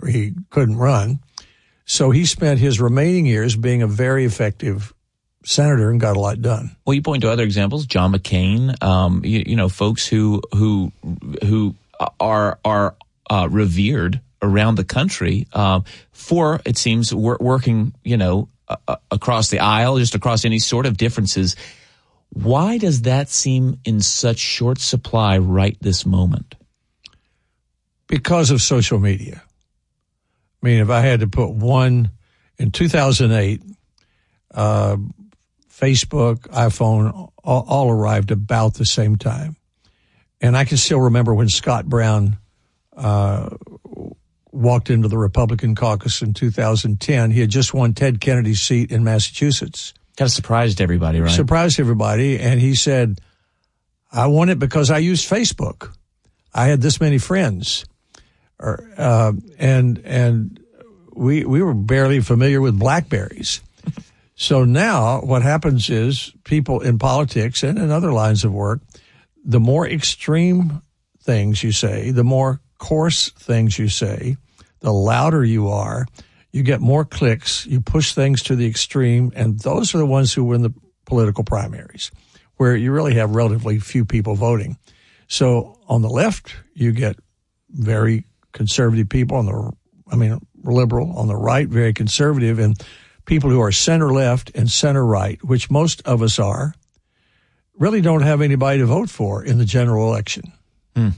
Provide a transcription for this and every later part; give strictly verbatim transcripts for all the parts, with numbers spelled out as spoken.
he couldn't run. So he spent his remaining years being a very effective senator and got a lot done. Well, you point to other examples, John McCain, um, you, you know, folks who who who are are uh, revered around the country uh, for, it seems, wor- working, you know, uh, across the aisle, just across any sort of differences. Why does that seem in such short supply right this moment? Because of social media. I mean, if I had to put one, in two thousand eight, uh, Facebook, iPhone, all, all arrived about the same time. And I can still remember when Scott Brown uh, walked into the Republican caucus in two thousand ten. He had just won Ted Kennedy's seat in Massachusetts. Kind of surprised everybody, right? Surprised everybody. And he said, I won it because I used Facebook. I had this many friends. Or, uh, and and we we were barely familiar with BlackBerries. So now what happens is people in politics and in other lines of work, the more extreme things you say, the more coarse things you say, the louder you are, you get more clicks, you push things to the extreme, and those are the ones who win the political primaries, where you really have relatively few people voting. So on the left, you get very conservative people, on the, I mean, liberal. On the right, very conservative, and people who are center left and center right, which most of us are, really don't have anybody to vote for in the general election. Hmm.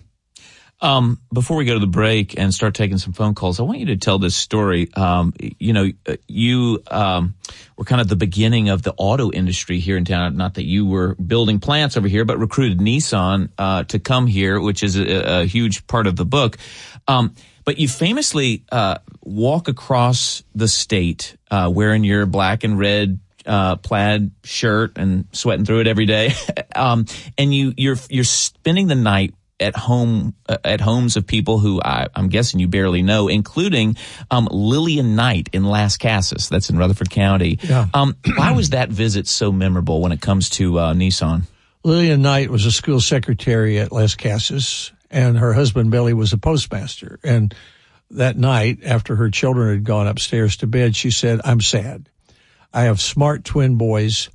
Um, before we go to the break and start taking some phone calls, I want you to tell this story. Um, you know, you um, were kind of the beginning of the auto industry here in town. Not that you were building plants over here, but recruited Nissan uh, to come here, which is a, a huge part of the book. Um, but you famously uh, walk across the state uh, wearing your black and red uh, plaid shirt and sweating through it every day, um, and you you're you're spending the night at home, uh, at homes of people who I, I'm guessing you barely know, including um, Lillian Knight in Las Casas. That's in Rutherford County. Yeah. Um, why was that visit so memorable when it comes to uh, Nissan? Lillian Knight was a school secretary at Las Casas, and her husband, Billy, was a postmaster. And that night, after her children had gone upstairs to bed, she said, I'm sad. I have smart twin boys,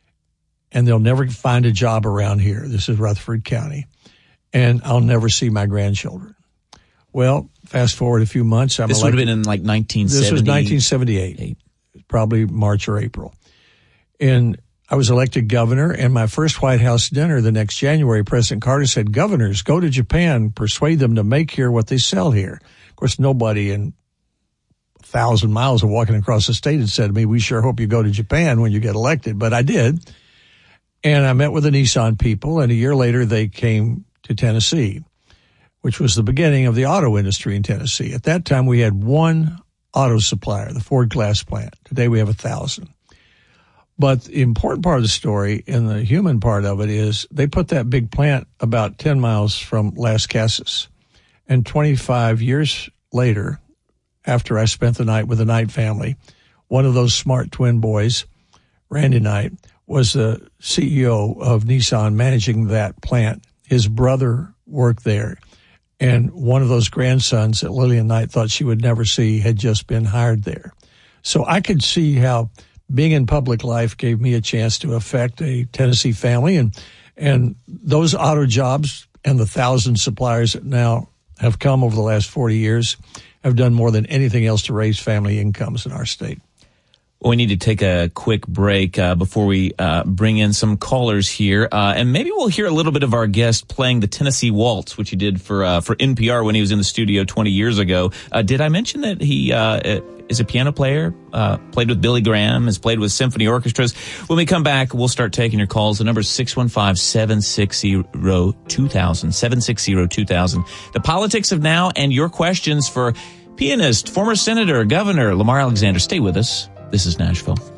and they'll never find a job around here. This is Rutherford County. And I'll never see my grandchildren. Well, fast forward a few months. I'm this elected. would have been in like nineteen seventy. This was nineteen seventy-eight, Eight. Probably March or April. And I was elected governor, and my first White House dinner the next January, President Carter said, governors, go to Japan, persuade them to make here what they sell here. Of course, nobody in a thousand miles of walking across the state had said to me, we sure hope you go to Japan when you get elected. But I did. And I met with the Nissan people, and a year later they came to Tennessee, which was the beginning of the auto industry in Tennessee. At that time, we had one auto supplier, the Ford Glass plant. Today, we have a thousand. But the important part of the story and the human part of it is they put that big plant about ten miles from Las Casas. And twenty-five years later, after I spent the night with the Knight family, one of those smart twin boys, Randy Knight, was the C E O of Nissan managing that plant. His brother worked there, and one of those grandsons that Lillian Knight thought she would never see had just been hired there. So I could see how being in public life gave me a chance to affect a Tennessee family, and and those auto jobs and the thousand suppliers that now have come over the last forty years have done more than anything else to raise family incomes in our state. Well, we need to take a quick break uh, before we uh, bring in some callers here, uh, and maybe we'll hear a little bit of our guest playing the Tennessee Waltz, which he did for uh, for N P R when he was in the studio twenty years ago. Uh, did I mention that he uh, is a piano player, uh, played with Billy Graham, has played with symphony orchestras? When we come back, we'll start taking your calls. The number is six one five, seven six zero, two thousand, seven six zero, two thousand. The politics of now and your questions for pianist, former senator, governor Lamar Alexander. Stay with us. This is Nashville.